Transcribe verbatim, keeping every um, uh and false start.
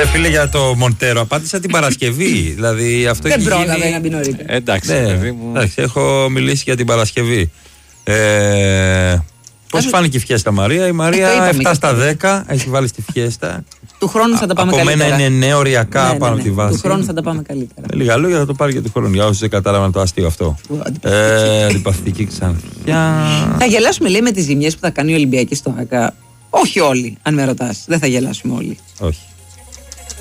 Ρε φίλε, για το Μοντέρο απάντησα την Παρασκευή. Δηλαδή αυτό δεν έχει πρόλαβε γίνει... να μπει νωρίτερα. Εντάξει, ναι, παιδί μου. Εντάξει, έχω μιλήσει για την Παρασκευή. Ε, πώς φάνηκε η φιέστα Μαρία? Η Μαρία ε, επτά στα δέκα έχει βάλει στη φιέστα. Του χρόνου θα τα πάμε από καλύτερα. Από μένα είναι νέο οριακά ναι, ναι, πάνω ναι. από τη βάση. Του χρόνου θα τα πάμε καλύτερα. Με λίγα λόγια θα το πάρει και του χρόνου. Για όσους δεν κατάλαβαν το αστείο αυτό. ε, αντιπαθητική Ξανθιά. Θα γελάσουμε, λέει, με τις ζημιές που θα κάνει η Ολυμπιακή στο ΆΚΑ. Όχι όλοι, αν με ρωτάς. Δεν θα γελάσουμε όλοι. Όχι.